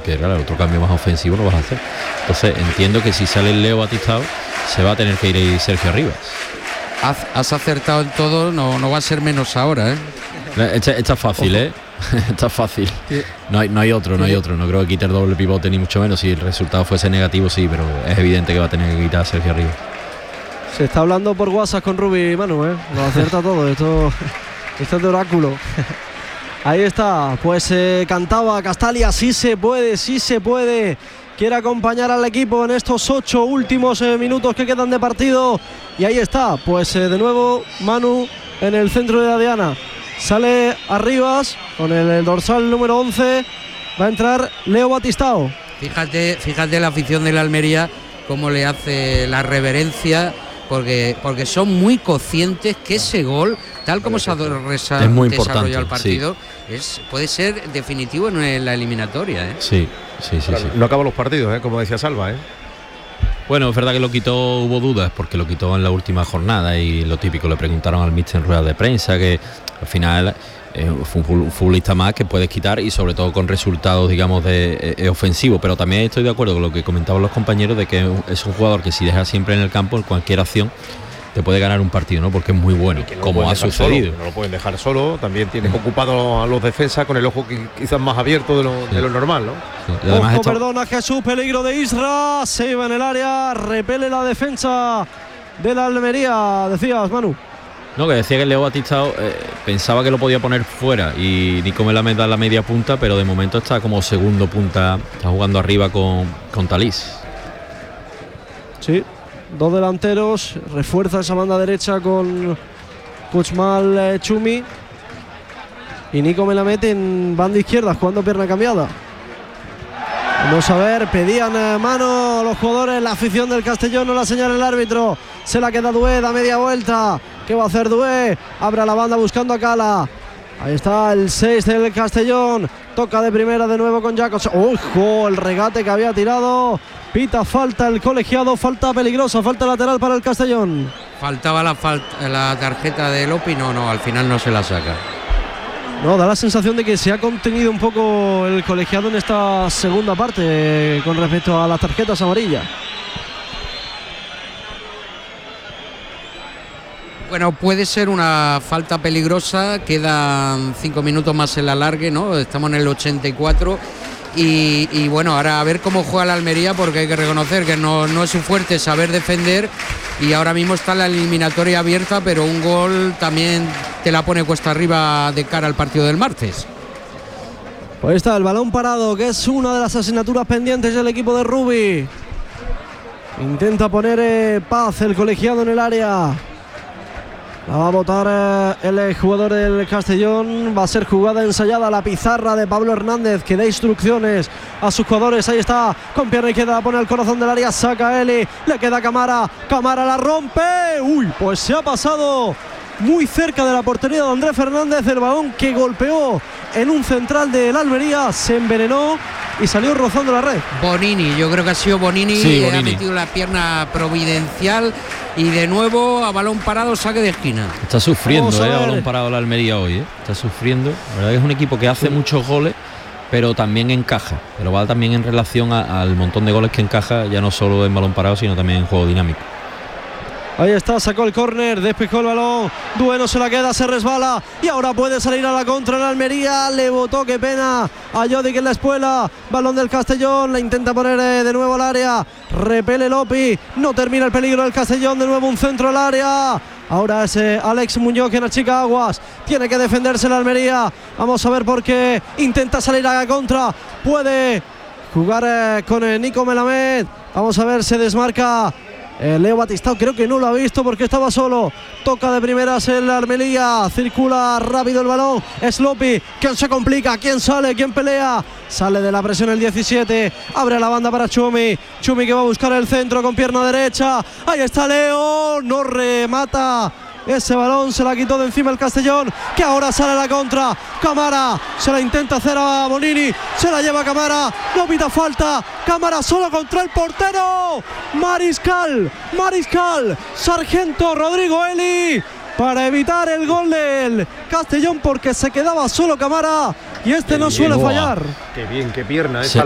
porque claro, otro cambio más ofensivo no vas a hacer. Entonces entiendo que si sale el Leo Batistao se va a tener que ir ahí Sergio Arribas. Has acertado en todo, no va a ser menos ahora, ¿eh? Está fácil, ¿eh? Está fácil. No hay otro. No creo que quite el doble pivote ni mucho menos. Si el resultado fuese negativo, sí, pero es evidente que va a tener que quitar a Sergio Arribas. Se está hablando por WhatsApp con Rubi, Manu, ¿eh? Lo acierta todo. Esto es de oráculo. Ahí está, pues cantaba Castalia, sí se puede. Quiere acompañar al equipo en estos 8 últimos minutos que quedan de partido. Y ahí está, pues de nuevo Manu en el centro de la diana. Sale Arribas con el dorsal número 11. Va a entrar Leo Batistao. Fíjate la afición de la Almería cómo le hace la reverencia, porque son muy conscientes que ese gol, tal como se ha desarrollado el partido, sí, puede ser definitivo en la eliminatoria, ¿eh? Sí. No acaban los partidos, como decía Salva, ¿eh? Bueno, es verdad que lo quitó, hubo dudas, porque lo quitó en la última jornada y lo típico, le preguntaron al míster en rueda de prensa que al final fue un futbolista más que puedes quitar y sobre todo con resultados, digamos, de ofensivo, pero también estoy de acuerdo con lo que comentaban los compañeros de que es un jugador que si deja siempre en el campo, en cualquier acción, te puede ganar un partido, ¿no? Porque es muy bueno, como ha sucedido. No lo pueden dejar solo, también tiene ocupado a los defensas con el ojo quizás más abierto de lo normal, ¿no? Sí. Y además perdona Jesús, peligro de Isra, se iba en el área, repele la defensa de la Almería, decías, Manu. No, que decía que Leo Batistao pensaba que lo podía poner fuera y Nico Melamed da la media punta, pero de momento está como segundo punta, está jugando arriba con Talís. Sí. 2 delanteros, refuerza esa banda derecha con Puigmal, Chumi y Nico Melamed en banda izquierda, jugando pierna cambiada. Vamos a ver, pedían mano los jugadores, la afición del Castellón, no la señala el árbitro, se la queda Dué, da media vuelta. ¿Qué va a hacer Dué? Abre la banda buscando a Cala. Ahí está el 6 del Castellón. Toca de primera de nuevo con Jacobs. ¡Ojo! El regate que había tirado. Pita falta el colegiado. Falta peligrosa. Falta lateral para el Castellón. Faltaba la tarjeta de Lopi. No, al final no se la saca. No, da la sensación de que se ha contenido un poco el colegiado en esta segunda parte con respecto a las tarjetas amarillas. Bueno, puede ser una falta peligrosa, quedan 5 minutos más en la alargue, ¿no? Estamos en el 84 y bueno, ahora a ver cómo juega la Almería, porque hay que reconocer que no es su fuerte saber defender y ahora mismo está la eliminatoria abierta, pero un gol también te la pone cuesta arriba de cara al partido del martes. Pues está el balón parado, que es una de las asignaturas pendientes del equipo de Rubi. Intenta poner paz el colegiado en el área. La va a botar el jugador del Castellón. Va a ser jugada ensayada, la pizarra de Pablo Hernández, que da instrucciones a sus jugadores. Ahí está, con pierna izquierda, pone al corazón del área, saca Eli, le queda Camara, Camara la rompe. Uy, pues se ha pasado muy cerca de la portería de Andrés Fernández. El balón que golpeó en un central de la Almería se envenenó y salió rozando la red. Bonini, yo creo que ha sido Bonini, sí, ha metido la pierna providencial y de nuevo a balón parado, saque de esquina. Está sufriendo a balón parado la Almería hoy, está sufriendo. La verdad que es un equipo que hace muchos goles, pero también encaja, pero va también en relación al montón de goles que encaja, ya no solo en balón parado, sino también en juego dinámico. Ahí está, sacó el córner, despejó el balón, Dueno se la queda, se resbala y ahora puede salir a la contra en Almería. Le botó, qué pena, a Jodic en la espuela. Balón del Castellón, la intenta poner de nuevo al área, repele Lopi, no termina el peligro del Castellón, de nuevo un centro al área. Ahora es Alex Muñoz quien achica aguas, tiene que defenderse la Almería. Vamos a ver por qué intenta salir a la contra, puede jugar con Nico Melamed. Vamos a ver, se desmarca Leo Batistao, creo que no lo ha visto porque estaba solo. Toca de primeras el Almería, circula rápido el balón, es Lopi, ¿quién se complica? ¿Quién sale? ¿Quién pelea? Sale de la presión el 17, abre la banda para Chumi que va a buscar el centro con pierna derecha. Ahí está Leo, no remata ese balón, se la quitó de encima el Castellón, que ahora sale a la contra. Camara se la intenta hacer a Bonini, se la lleva Camara, no pita falta. Camara solo contra el portero. Mariscal, Sargento Rodrigo Eli, para evitar el gol del Castellón, porque se quedaba solo Camara y no suele fallar. Qué bien, qué pierna esa.